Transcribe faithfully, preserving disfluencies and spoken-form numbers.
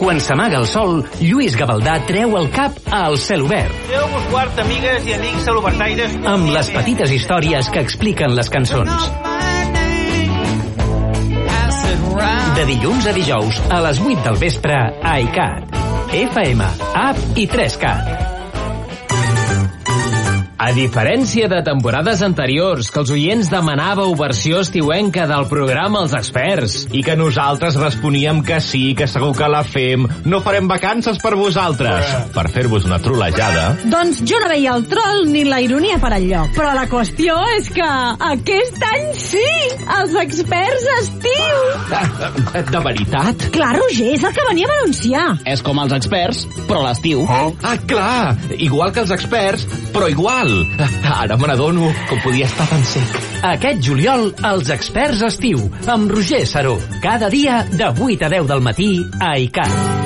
Quan s'amaga el sol, Lluís Gavaldà treu el cap al cel obert. Déu-vos guard, amigues i amics celobertaires. Amb les petites històries que expliquen les cançons. De dilluns a dijous, a les vuit del vespre, a iCat, F M, App i tres cat. A diferència de temporades anteriors, que els oients demanàveu versió estiuenca del programa Els Experts, i que nosaltres responíem que sí, que segur que la fem, no farem vacances per vosaltres, per fer-vos una trolejada. Doncs jo no veia el trol ni la ironia per enlloc, però la qüestió és que aquest any sí! Els Experts estiu! De, de veritat? Clar, Roger, és el que veníem a anunciar. És com els Experts, però a l'estiu. Oh. Ah, clar! Igual que els Experts, però igual! Ara me n'adono com podia estar tan sec. Aquest juliol, els Experts estiu, amb Roger Saró. Cada dia, de vuit a deu del matí, a iCat.